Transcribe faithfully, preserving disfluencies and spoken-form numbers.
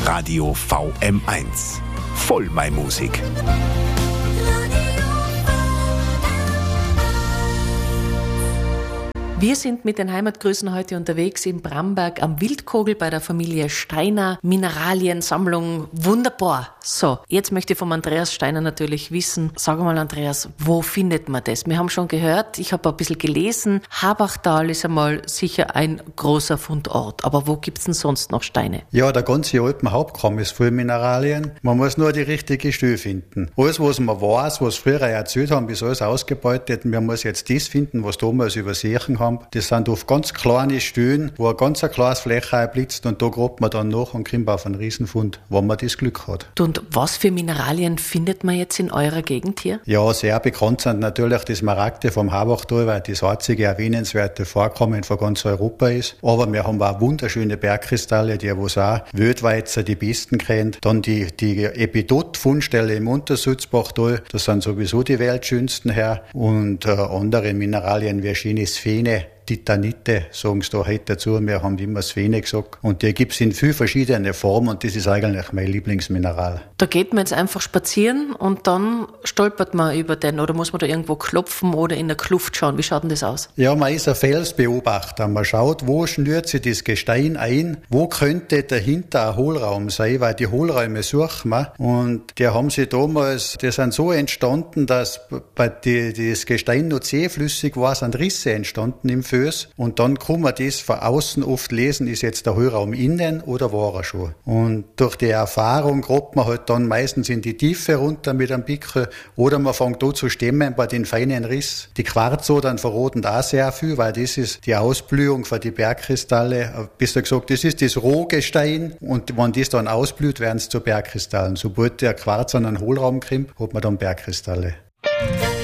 Radio V M eins. Voll mei Musik. Wir sind mit den Heimatgrüßen heute unterwegs in Bramberg am Wildkogel bei der Familie Steiner. Mineraliensammlung, wunderbar. So, jetzt möchte ich vom Andreas Steiner natürlich wissen, sag mal Andreas, wo findet man das? Wir haben schon gehört, ich habe ein bisschen gelesen, Habachtal ist einmal sicher ein großer Fundort, aber wo gibt's denn sonst noch Steine? Ja, der ganze Alpenhauptkamm ist voll Mineralien. Man muss nur die richtige Stelle finden. Alles, was man weiß, was früher erzählt haben, ist alles ausgebeutet. Man muss jetzt das finden, was damals übersehen haben. Das sind oft ganz kleine Stellen, wo ein ganz kleines Fläche einblitzt und da grabt man dann nach und kommt auf einen Riesenfund, wenn man das Glück hat. Und was für Mineralien findet man jetzt in eurer Gegend hier? Ja, sehr bekannt sind natürlich die Smaragde vom Habachtal, weil das einzige erwähnenswerte Vorkommen von ganz Europa ist. Aber wir haben auch wunderschöne Bergkristalle, die was auch weltweit so die besten kennt. Dann die, die Epidot-Fundstelle im Untersulzbachtal, das sind sowieso die weltschönsten her. Und äh, andere Mineralien wie schöne Sphene, Titanite, sagen sie da heute dazu. Wir haben immer Sphene gesagt. Und die gibt es in viel verschiedene Formen und das ist eigentlich mein Lieblingsmineral. Da geht man jetzt einfach spazieren und dann stolpert man über den oder muss man da irgendwo klopfen oder in der Kluft schauen? Wie schaut denn das aus? Ja, man ist ein Felsbeobachter. Man schaut, wo schnürt sich das Gestein ein, wo könnte dahinter ein Hohlraum sein, weil die Hohlräume suchen wir. Und die haben sie damals, die sind so entstanden, dass bei die, das Gestein noch zähflüssig war, sind Risse entstanden im Fels. Und dann kann man das von außen oft lesen, ist jetzt der Hohlraum innen oder war er schon. Und durch die Erfahrung grabt man halt dann meistens in die Tiefe runter mit einem Pickel oder man fängt an zu stemmen bei den feinen Riss. Die Quarzodern verroten da sehr viel, weil das ist die Ausblühung von die Bergkristalle. Besser gesagt, das ist das Rohgestein und wenn das dann ausblüht, werden es zu Bergkristallen. Sobald der Quarz an einen Hohlraum kommt, hat man dann Bergkristalle.